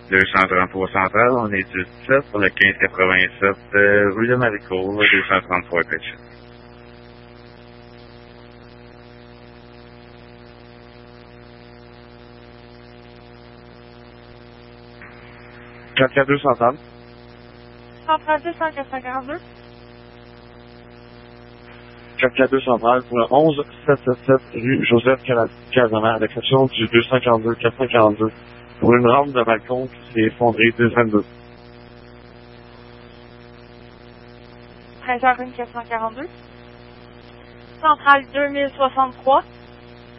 233 Central, on est du 7 pour le 1587 rue de Maricourt, 233 Pétion. Quatre 2 Central. Central 200 442. 442 Central pour le 11 777 rue Joseph Casamant, à l'exception du 242 442 pour une rampe de balcon qui s'est effondrée 222. 13h1 442. Central 2063.